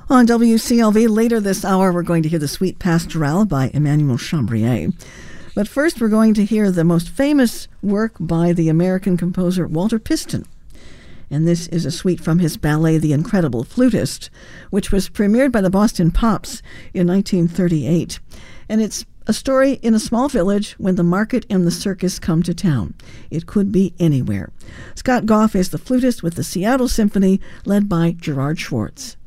On WCLV later this hour, we're going to hear the Suite Pastorale by Emmanuel Chambrier. But first, we're going to hear the most famous work by the American composer Walter Piston. And this is a suite from his ballet, The Incredible Flutist, which was premiered by the Boston Pops in 1938. And it's a story in a small village when the market and the circus come to town. It could be anywhere. Scott Goff is the flutist with the Seattle Symphony, led by Gerard Schwartz.